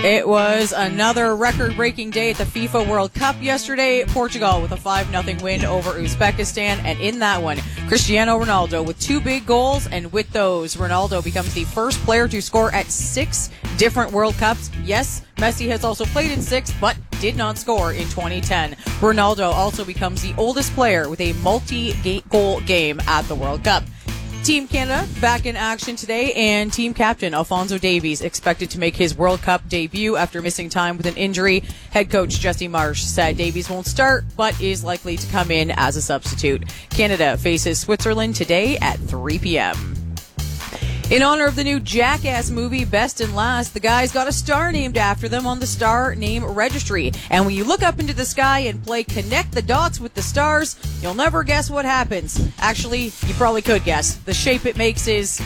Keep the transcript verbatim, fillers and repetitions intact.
It was another record-breaking day at the FIFA World Cup yesterday. Portugal with a five nothing win over Uzbekistan, and in that one, Cristiano Ronaldo with two big goals, and with those, Ronaldo becomes the first player to score at six different World Cups. Yes, Messi has also played in six, but did not score in twenty ten. Ronaldo also becomes the oldest player with a multi-goal game at the World Cup. Team Canada back in action today, and team captain Alphonso Davies expected to make his World Cup debut after missing time with an injury. Head coach Jesse Marsch said Davies won't start, but is likely to come in as a substitute. Canada faces Switzerland today at three p.m. In honor of the new Jackass movie, Best and Last, the guys got a star named after them on the Star Name Registry. And when you look up into the sky and play Connect the Dots with the stars, you'll never guess what happens. Actually, you probably could guess. The shape it makes is